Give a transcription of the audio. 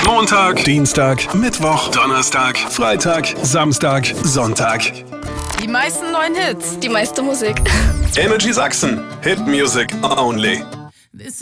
Montag, Dienstag, Mittwoch, Donnerstag, Freitag, Samstag, Sonntag. Die meisten neuen Hits. Die meiste Musik. Energy Sachsen. Hit Music Only.